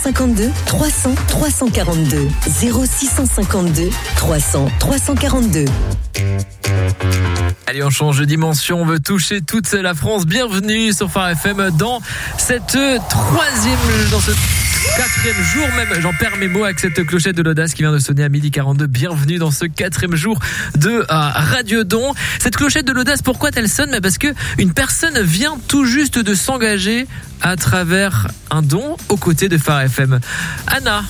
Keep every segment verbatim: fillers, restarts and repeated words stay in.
cinquante-deux trois cents trois cent quarante-deux zéro six cent cinquante-deux trois cents trois cent quarante-deux. Allez, on change de dimension, on veut toucher toute la France. Bienvenue sur Phare F M dans cette troisième, dans ce quatrième jour même, j'en perds mes mots avec cette clochette de l'audace qui vient de sonner à midi quarante-deux. Bienvenue dans ce quatrième jour de euh, Radio Don. Cette clochette de l'audace, pourquoi elle sonne? Parce que une personne vient tout juste de s'engager à travers un don aux côtés de Phare F M. Anna.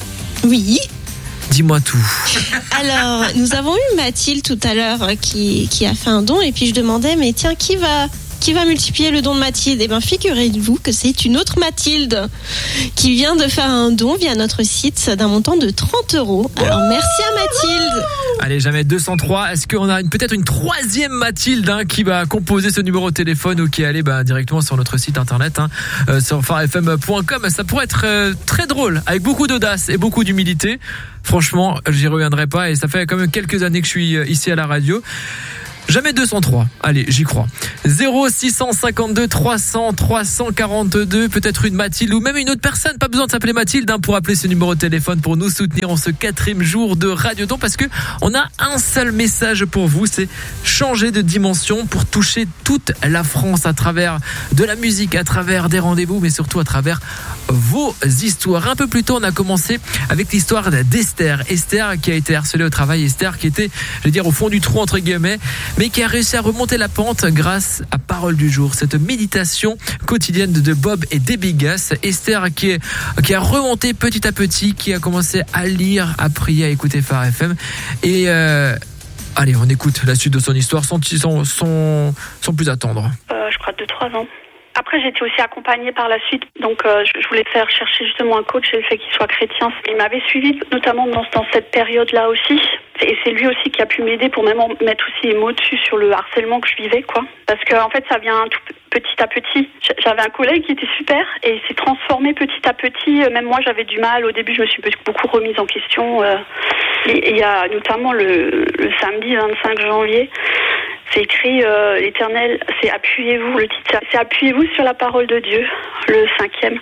Oui. Dis-moi tout. Alors, nous avons eu Mathilde tout à l'heure qui, qui a fait un don et puis je demandais, mais tiens, qui va, qui va multiplier le don de Mathilde? Eh bien, figurez-vous que c'est une autre Mathilde qui vient de faire un don via notre site d'un montant de trente euros. Alors, merci à Mathilde. Allez, jamais deux cent trois. Est-ce qu'on a une, peut-être une troisième Mathilde hein, qui va composer ce numéro de téléphone ou qui est allée bah, directement sur notre site internet, hein, euh, sur phare f m point com. Ça pourrait être euh, très drôle, avec beaucoup d'audace et beaucoup d'humilité. Franchement, j'y reviendrai pas et ça fait quand même quelques années que je suis ici à la radio. Jamais deux cent trois. Allez, j'y crois. zéro six cent cinquante-deux trois cents trois cent quarante-deux. Peut-être une Mathilde ou même une autre personne. Pas besoin de s'appeler Mathilde hein, pour appeler ce numéro de téléphone pour nous soutenir en ce quatrième jour de Radio Don. Parce que on a un seul message pour vous. C'est changer de dimension pour toucher toute la France à travers de la musique, à travers des rendez-vous, mais surtout à travers vos histoires. Un peu plus tôt, on a commencé avec l'histoire d'Esther. Esther qui a été harcelée au travail. Esther qui était, je vais dire, au fond du trou entre guillemets, mais qui a réussi à remonter la pente grâce à Parole du jour, cette méditation quotidienne de Bob et Debbie Gass. Esther qui, est, qui a remonté petit à petit, qui a commencé à lire, à prier, à écouter Phare F M. Et euh, allez, on écoute la suite de son histoire sans, sans, sans, sans plus attendre. Euh, je crois deux trois ans. Après, j'ai été aussi accompagnée par la suite, donc euh, je voulais faire chercher justement un coach et le fait qu'il soit chrétien. Il m'avait suivi notamment dans, dans cette période-là aussi, et c'est lui aussi qui a pu m'aider pour même mettre aussi les mots dessus sur le harcèlement que je vivais, quoi. Parce que en fait, ça vient tout petit à petit. J'avais un collègue qui était super et il s'est transformé petit à petit. Même moi, j'avais du mal. Au début, je me suis beaucoup remise en question. Et il y a notamment le, le samedi vingt-cinq janvier. C'est écrit, euh, l'Éternel, c'est appuyez-vous, le titre, c'est appuyez-vous sur la parole de Dieu, le cinquième.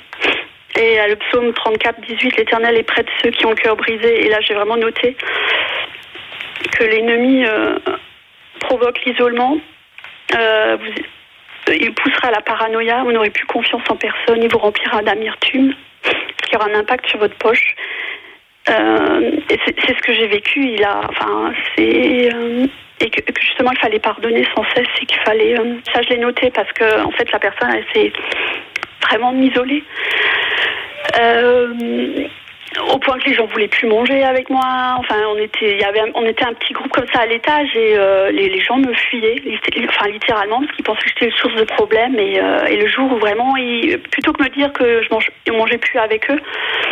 Et à le psaume trente-quatre, dix-huit, l'Éternel est près de ceux qui ont le cœur brisé. Et là, j'ai vraiment noté que l'ennemi euh, provoque l'isolement, euh, vous, il poussera à la paranoïa, vous n'aurez plus confiance en personne, il vous remplira d'amertume, ce qui aura un impact sur votre poche. Euh, et c'est, c'est ce que j'ai vécu. Il a, enfin, c'est euh, et que, que justement il fallait pardonner sans cesse et qu'il fallait. Euh, ça, je l'ai noté parce que en fait la personne elle s'est vraiment m'isoler. Euh, au point que les gens voulaient plus manger avec moi. Enfin, on était, il y avait, on était un petit groupe comme ça à l'étage et euh, les, les gens me fuyaient, enfin littéralement parce qu'ils pensaient que j'étais une source de problème. Et, euh, et le jour où vraiment, ils, plutôt que me dire que je mange, je mangeais plus avec eux.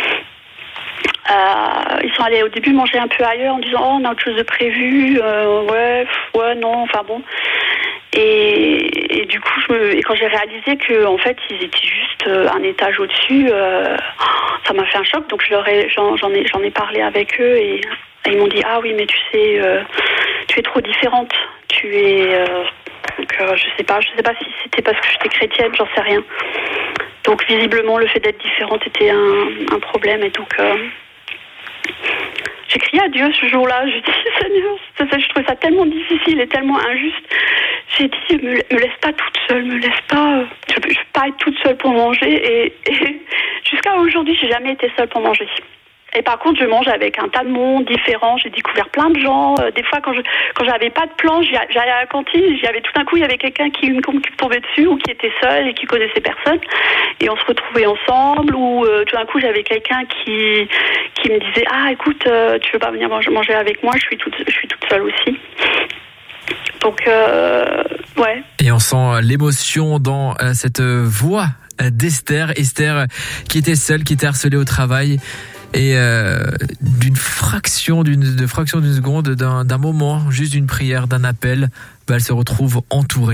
Euh, ils sont allés au début manger un peu ailleurs en disant oh on a autre chose de prévu, euh, ouais ouais non enfin bon et, et du coup je me, et quand j'ai réalisé que en fait ils étaient juste euh, un étage au-dessus, euh, ça m'a fait un choc. Donc je leur ai j'en, j'en ai j'en ai parlé avec eux et, et ils m'ont dit ah oui mais tu sais euh, tu es trop différente, tu es euh, donc euh, je sais pas je sais pas si c'était parce que j'étais chrétienne, j'en sais rien. Donc visiblement le fait d'être différente était un, un problème et donc euh, j'ai crié à Dieu ce jour-là. J'ai dit Seigneur, ça, ça, je trouvais ça tellement difficile et tellement injuste. J'ai dit me, me laisse pas toute seule, me laisse pas. Je, je veux pas être toute seule pour manger et, et jusqu'à aujourd'hui j'ai jamais été seule pour manger. Et par contre, je mange avec un tas de monde différent. J'ai découvert plein de gens. Euh, des fois, quand je quand j'avais pas de plan, j'allais à la cantine. J'y avais tout d'un coup, il y avait quelqu'un qui me tombait dessus ou qui était seul et qui connaissait personne. Et on se retrouvait ensemble. Ou euh, tout d'un coup, j'avais quelqu'un qui qui me disait ah écoute, euh, tu veux pas venir manger avec moi? Je suis toute je suis toute seule aussi. Donc euh, ouais. Et on sent l'émotion dans euh, cette voix d'Esther. Esther qui était seule, qui était harcelée au travail. Et euh, d'une fraction d'une de fraction d'une seconde, d'un, d'un moment, juste d'une prière, d'un appel, bah, elle se retrouve entourée.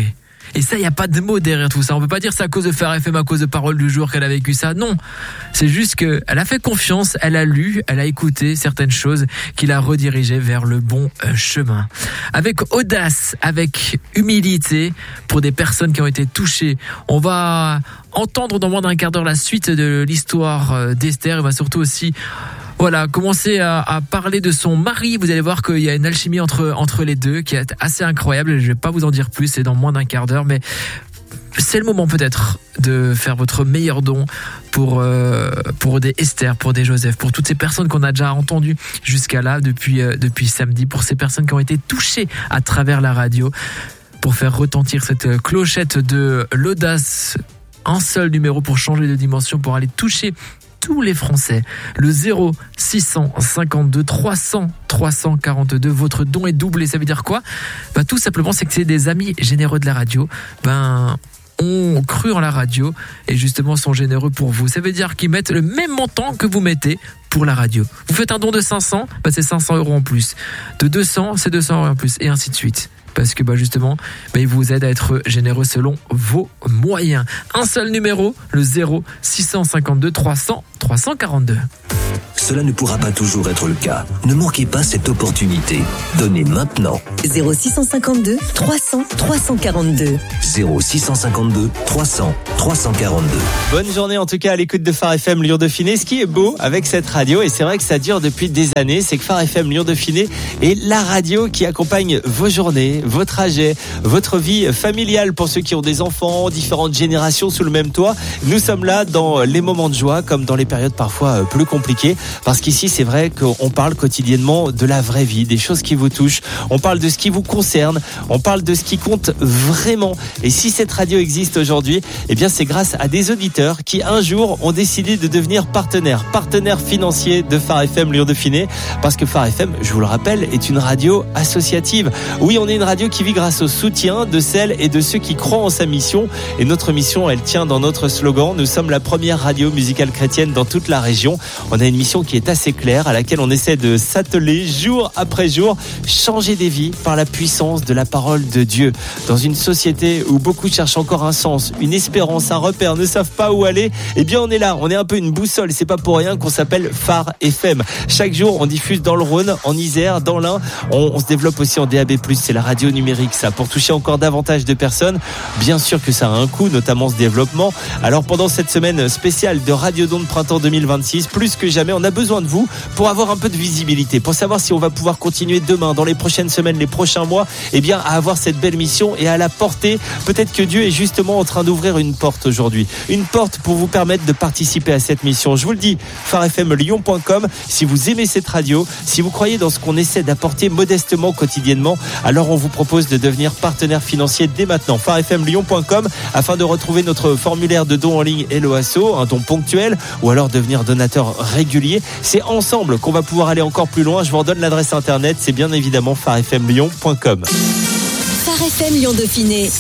Et ça, il n'y a pas de mots derrière tout ça. On peut pas dire c'est à cause de Phare F M, à cause de Parole du jour qu'elle a vécu ça. Non, c'est juste qu'elle a fait confiance, elle a lu, elle a écouté certaines choses qui la redirigeaient vers le bon chemin. Avec audace, avec humilité, pour des personnes qui ont été touchées. On va entendre dans moins d'un quart d'heure la suite de l'histoire d'Esther. On va surtout aussi Voilà, commencer à, à parler de son mari. Vous allez voir qu'il y a une alchimie entre, entre les deux qui est assez incroyable. Je vais pas vous en dire plus, c'est dans moins d'un quart d'heure, mais c'est le moment peut-être de faire votre meilleur don pour, euh, pour des Esther, pour des Joseph, pour toutes ces personnes qu'on a déjà entendues jusqu'à là depuis, euh, depuis samedi, pour ces personnes qui ont été touchées à travers la radio, pour faire retentir cette clochette de l'audace. Un seul numéro pour changer de dimension, pour aller toucher tous les Français. Le zéro six cent cinquante-deux trois cents trois cent quarante-deux. Votre don est doublé. Ça veut dire quoi? Bah, tout simplement, c'est que c'est des amis généreux de la radio. Ben, ont cru en la radio et justement sont généreux pour vous. Ça veut dire qu'ils mettent le même montant que vous mettez pour la radio. Vous faites un don de cinq cents, bah c'est cinq cents euros en plus. De deux cents, c'est deux cents euros en plus, et ainsi de suite. Parce que bah justement, bah, ils vous aident à être généreux selon vos moyens. Un seul numéro, le zéro six cent cinquante-deux trois cents trois cent quarante-deux. Cela ne pourra pas toujours être le cas. Ne manquez pas cette opportunité. Donnez maintenant. zéro six cent cinquante-deux trois cents trois cent quarante-deux. zéro six cent cinquante-deux trois cents trois cent quarante-deux. Bonne journée en tout cas à l'écoute de Phare F M Lyon-Dauphiné. Ce qui est beau avec cette radio, et c'est vrai que ça dure depuis des années, c'est que Phare F M Lyon-Dauphiné est la radio qui accompagne vos journées, vos trajets, votre vie familiale pour ceux qui ont des enfants, différentes générations sous le même toit. Nous sommes là dans les moments de joie comme dans les périodes parfois plus compliquées. Parce qu'ici, c'est vrai qu'on parle quotidiennement de la vraie vie, des choses qui vous touchent. On parle de ce qui vous concerne. On parle de ce qui compte vraiment. Et si cette radio existe aujourd'hui, eh bien, c'est grâce à des auditeurs qui, un jour, ont décidé de devenir partenaires, partenaires financiers de Phare F M Lyon-Dauphiné. Parce que Phare F M, je vous le rappelle, est une radio associative. Oui, on est une radio qui vit grâce au soutien de celles et de ceux qui croient en sa mission. Et notre mission, elle tient dans notre slogan. Nous sommes la première radio musicale chrétienne dans toute la région. On a une mission qui est assez claire, à laquelle on essaie de s'atteler jour après jour, changer des vies par la puissance de la parole de Dieu. Dans une société où beaucoup cherchent encore un sens, une espérance, un repère, ne savent pas où aller, eh bien on est là, on est un peu une boussole. C'est pas pour rien qu'on s'appelle Phare F M. Chaque jour, on diffuse dans le Rhône, en Isère, dans l'Ain. On, on se développe aussi en D A B plus, c'est la radio numérique, ça, pour toucher encore davantage de personnes. Bien sûr que ça a un coût, notamment ce développement. Alors pendant cette semaine spéciale de Radio Don de Printemps deux mille vingt-six, plus que jamais, on a besoin de vous pour avoir un peu de visibilité, pour savoir si on va pouvoir continuer demain, dans les prochaines semaines, les prochains mois, eh bien, à avoir cette belle mission et à la porter. Peut-être que Dieu est justement en train d'ouvrir une porte aujourd'hui. Une porte pour vous permettre de participer à cette mission. Je vous le dis, phare f m lyon point com, si vous aimez cette radio, si vous croyez dans ce qu'on essaie d'apporter modestement, quotidiennement, alors on vous propose de devenir partenaire financier dès maintenant. phare f m lyon point com, afin de retrouver notre formulaire de don en ligne Hello Asso, un don ponctuel, ou alors devenir donateur régulier. C'est ensemble qu'on va pouvoir aller encore plus loin. Je vous redonne l'adresse internet, c'est bien évidemment phare f m lyon point com. Phare F M Lyon-Dauphiné.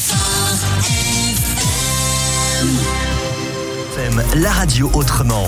La radio autrement.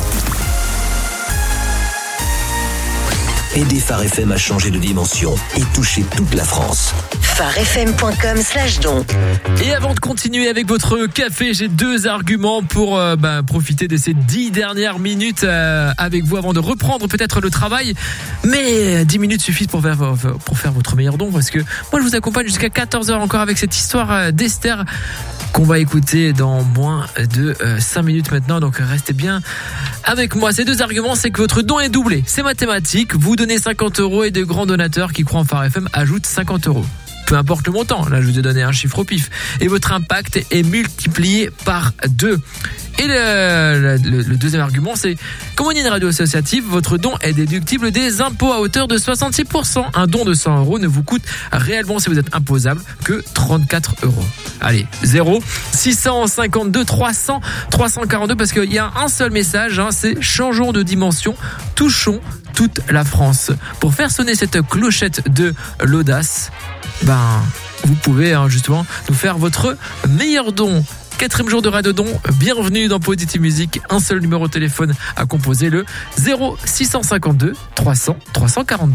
Aidez Phare F M à changer de dimension et toucher toute la France. phare f m point com slash don. Et avant de continuer avec votre café, j'ai deux arguments pour euh, bah, profiter de ces dix dernières minutes euh, avec vous avant de reprendre peut-être le travail. Mais dix minutes suffisent pour faire, pour faire votre meilleur don, parce que moi je vous accompagne jusqu'à quatorze heures encore avec cette histoire d'Esther qu'on va écouter dans moins de euh, cinq minutes maintenant. Donc restez bien avec moi. Ces deux arguments, c'est que votre don est doublé. C'est mathématique. Vous donnez cinquante euros et de grands donateurs qui croient en Phare F M ajoutent cinquante euros. Peu importe le montant, là je vous ai donné un chiffre au pif. Et votre impact est multiplié par deux. Et le, le, le deuxième argument, c'est comme on est une radio associative, votre don est déductible des impôts à hauteur de soixante-six pour cent. Un don de cent euros ne vous coûte réellement, si vous êtes imposable, que trente-quatre euros. Allez, zéro six cent cinquante-deux trois cents trois cent quarante-deux, parce qu'il y a un seul message, hein, c'est changeons de dimension, touchons toute la France. Pour faire sonner cette clochette de l'audace, ben, vous pouvez hein, justement nous faire votre meilleur don. Quatrième jour de Radio Don, bienvenue dans Positive Musique. Un seul numéro de téléphone à composer, le zéro six cent cinquante-deux trois cents trois cent quarante-deux.